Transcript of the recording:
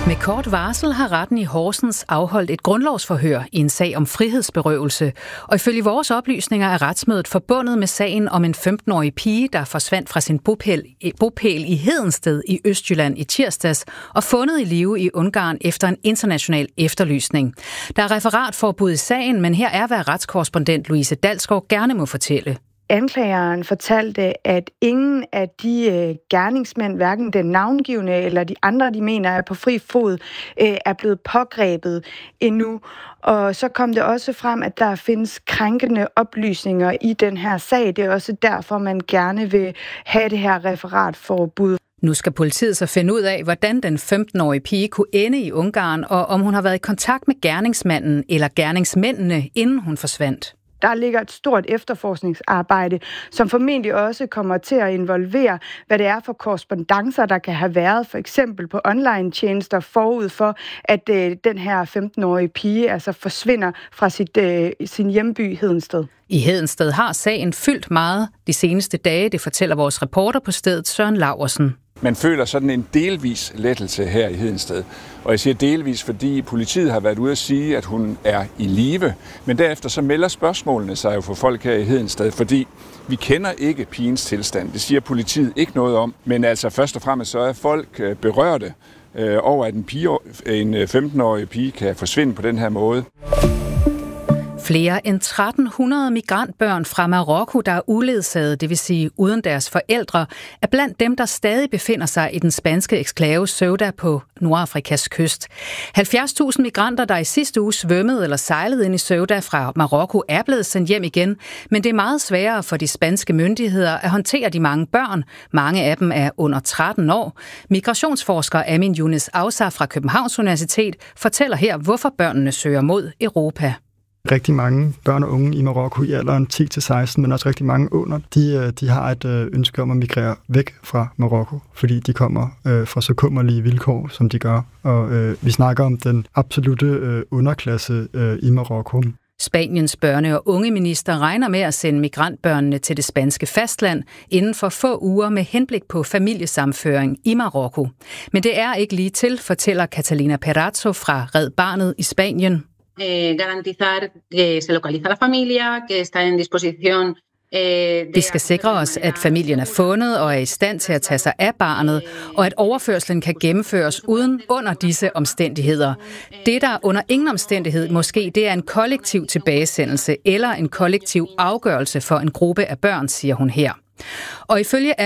Med kort varsel har retten i Horsens afholdt et grundlovsforhør i en sag om frihedsberøvelse, og ifølge vores oplysninger er retsmødet forbundet med sagen om en 15-årig pige, der forsvandt fra sin bopæl i Hedensted i Østjylland i tirsdags og fundet i live i Ungarn efter en international efterlysning. Der er referatforbud i sagen, men her er, hvad retskorrespondent Louise Dalsgaard gerne må fortælle. Anklageren fortalte, at ingen af de gerningsmænd, hverken den navngivne eller de andre, de mener er på fri fod, er blevet pågrebet endnu. Og så kom det også frem, at der findes krænkende oplysninger i den her sag. Det er også derfor, man gerne vil have det her referatforbud. Nu skal politiet så finde ud af, hvordan den 15-årige pige kunne ende i Ungarn, og om hun har været i kontakt med gerningsmanden eller gerningsmændene, inden hun forsvandt. Der ligger et stort efterforskningsarbejde, som formentlig også kommer til at involvere, hvad det er for korrespondancer, der kan have været, for eksempel på online-tjenester forud for, at den her 15-årige pige altså forsvinder fra sin hjemby Hedensted. I Hedensted har sagen fyldt meget de seneste dage, det fortæller vores reporter på stedet, Søren Laursen. Man føler sådan en delvis lettelse her i Hedensted. Og jeg siger delvis, fordi politiet har været ude at sige, at hun er i live. Men derefter så melder spørgsmålene sig jo for folk her i Hedensted, fordi vi kender ikke pigens tilstand. Det siger politiet ikke noget om. Men altså først og fremmest så er folk berørte over, at en 15-årig pige kan forsvinde på den her måde. Flere end 1300 migrantbørn fra Marokko, der er uledsaget, det vil sige uden deres forældre, er blandt dem, der stadig befinder sig i den spanske eksklave Ceuta på Nordafrikas kyst. 70.000 migranter, der i sidste uge svømmede eller sejlede ind i Ceuta fra Marokko, er blevet sendt hjem igen, men det er meget sværere for de spanske myndigheder at håndtere de mange børn. Mange af dem er under 13 år. Migrationsforsker Amin Younes Auza fra Københavns Universitet fortæller her, hvorfor børnene søger mod Europa. Rigtig mange børn og unge i Marokko i alderen 10-16, men også rigtig mange under, de har et ønske om at migrere væk fra Marokko, fordi de kommer fra så kummerlige vilkår, som de gør. Og vi snakker om den absolute underklasse i Marokko. Spaniens børne- og ungeminister regner med at sende migrantbørnene til det spanske fastland inden for få uger med henblik på familiesammenføring i Marokko. Men det er ikke lige til, fortæller Catalina Perazzo fra Red Barnet i Spanien. Garantizar que se localiza la familia, que está en disposición. Vi skal sikre os, at familien er fundet og er i stand til at tage sig af barnet, og at overførslen kan gennemføres under disse omstændigheder. Det, der under ingen omstændighed måske, det er en kollektiv tilbagesendelse eller en kollektiv afgørelse for en gruppe af børn, siger hun her. Og ifølge